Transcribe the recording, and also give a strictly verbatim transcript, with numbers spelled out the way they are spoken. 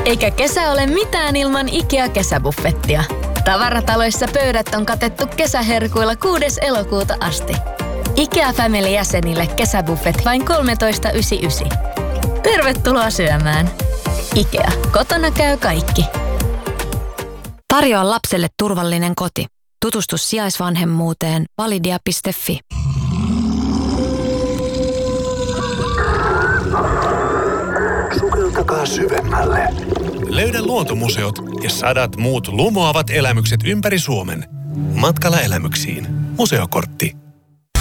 Eikä kesä ole mitään ilman IKEA-kesäbuffettia. Tavarataloissa pöydät on katettu kesäherkuilla kuudes elokuuta asti. IKEA Family-jäsenille kesäbuffet vain kolmetoista yhdeksänkymmentäyhdeksän. Tervetuloa syömään. IKEA. Kotona käy kaikki. Tarjoa lapselle turvallinen koti. Tutustu sijaisvanhemmuuteen validia piste fi. Sukeltakaa syvemmälle. Löydä luontomuseot ja sadat muut lumoavat elämykset ympäri Suomen. Matkalla elämyksiin. Museokortti